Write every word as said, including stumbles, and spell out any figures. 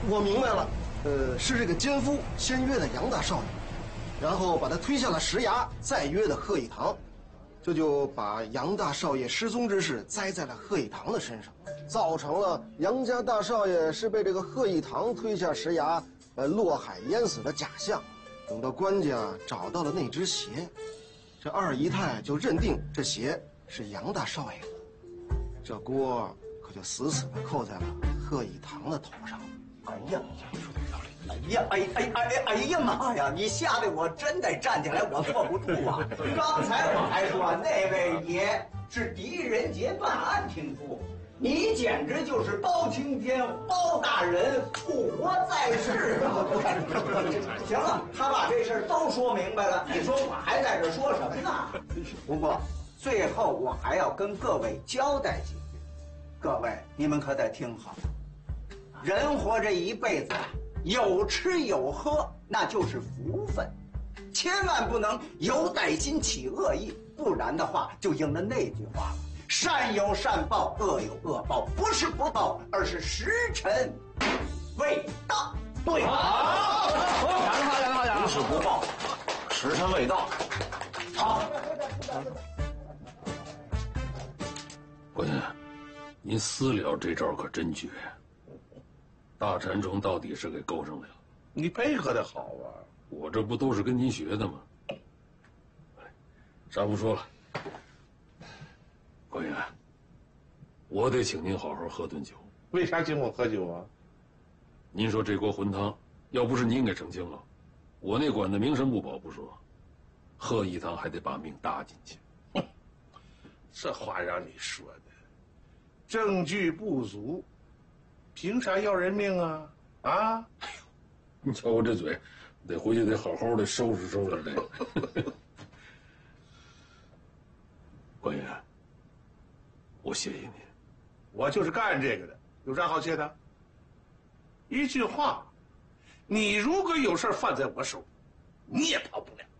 我明白了，呃，是这个奸夫先约的杨大少爷，然后把他推下了石崖，再约的贺一堂，这就把杨大少爷失踪之事栽在了贺一堂的身上，造成了杨家大少爷是被这个贺一堂推下石崖，呃，落海淹死的假象。等到官家找到了那只鞋，这二姨太就认定这鞋是杨大少爷的，这锅可就死死地扣在了贺一堂的头上了。 哎呀，说的有道理。哎呀，哎哎哎哎哎呀妈呀！你吓得我真得站起来，我坐不住啊！刚才我还说那位爷是狄仁杰办案听说，你简直就是包青天包大人复活在世啊！行了，他把这事儿都说明白了，你说我还在这说什么呢？不过最后我还要跟各位交代几句，各位你们可得听好。人活这一辈子，有吃有喝那就是福分，千万不能有歹心起恶意，不然的话就应了那句话了：善有善报，恶有恶报，不是不报，而是时辰未到。对， 好，讲得好，讲得好，讲得好。 不是不报，时辰未到。 好。 官爷，您私了这招可真绝呀！大馋虫到底是给勾上来了。 你配合的好啊！ 我这不都是跟您学的吗？啥不说了，官爷，我得请您好好喝顿酒。 为啥请我喝酒啊？ 您说这锅浑汤，要不是您给澄清了，我那管子名声不保不说，贺一堂还得把命搭进去。 哼，这话让你说的，证据不足，凭啥要人命啊？啊！ 哎呦，你瞧我这嘴，得回去得好好的收拾收拾这个。官爷，我谢谢您。 我就是干这个的，有啥好谢的？一句话，你如果有事犯在我手，你也跑不了。